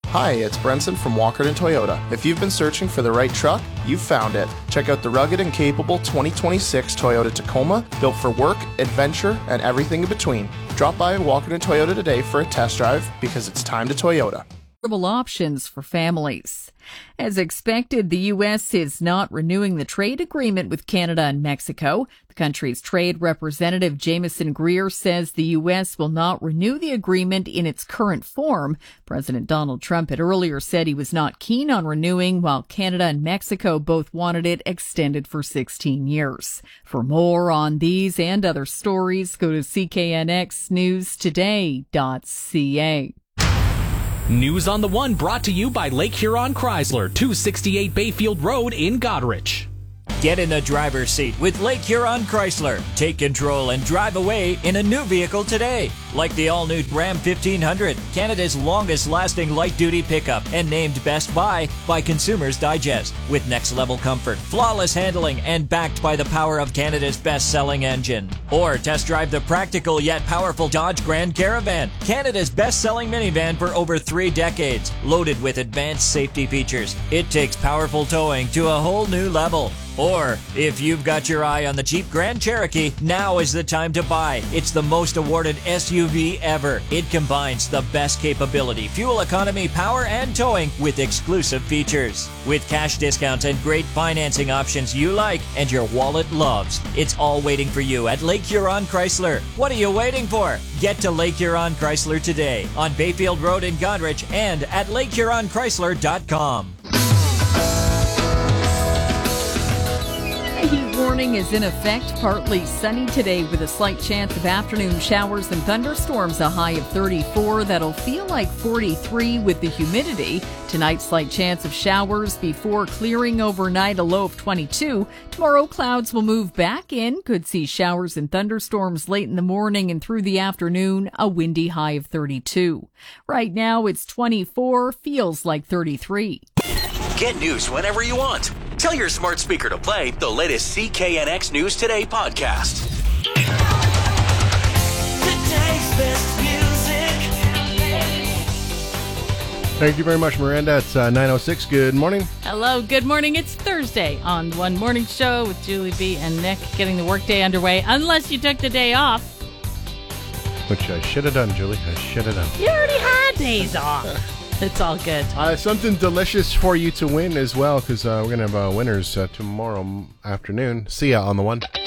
Hi, it's Brenson from Walkerton Toyota. If you've been searching for the right truck, you've found it. Check out the rugged and capable 2026 Toyota Tacoma, built for work, adventure, and everything in between. Drop by Walkerton Toyota today for a test drive because it's time to Toyota. Options for families. As expected, the U.S. is not renewing the trade agreement with Canada and Mexico. The country's trade representative, Jameson Greer, says the U.S. will not renew the agreement in its current form. President Donald Trump had earlier said he was not keen on renewing, while Canada and Mexico both wanted it extended for 16 years. For more on these and other stories, go to cknxnewstoday.ca. News on the One brought to you by Lake Huron Chrysler, 268 Bayfield Road in Goderich. Get in the driver's seat with Lake Huron Chrysler. Take control and drive away in a new vehicle today. Like the all-new Ram 1500, Canada's longest-lasting light-duty pickup, and named Best Buy by Consumers Digest. With next-level comfort, flawless handling, and backed by the power of Canada's best-selling engine. Or test drive the practical yet powerful Dodge Grand Caravan, Canada's best-selling minivan for over 3 decades. Loaded with advanced safety features, it takes powerful towing to a whole new level. Or, if you've got your eye on the Jeep Grand Cherokee, now is the time to buy. It's the most awarded SUV ever. It combines the best capability, fuel economy, power, and towing with exclusive features. With cash discounts and great financing options you like and your wallet loves. It's all waiting for you at Lake Huron Chrysler. What are you waiting for? Get to Lake Huron Chrysler today on Bayfield Road in Goderich and at lakehuronchrysler.com. Heat warning is in effect. Partly sunny today with a slight chance of afternoon showers and thunderstorms, a high of 34. That'll feel like 43 with the humidity. Tonight, slight chance of showers before clearing overnight, a low of 22. Tomorrow, clouds will move back in. Could see showers and thunderstorms late in the morning and through the afternoon, a windy high of 32. Right now, it's 24, feels like 33. Get news whenever you want. Tell your smart speaker to play the latest CKNX News Today podcast. Today's best music. Thank you very much, Miranda. It's 9:06. Good morning. Hello, good morning. It's Thursday on One Morning Show with Julie B. and Nick, getting the workday underway, unless you took the day off. Which I should have done, Julie. I should have done. You already had days off. It's all good. Something delicious for you to win as well, because we're going to have winners tomorrow afternoon. See ya on the One.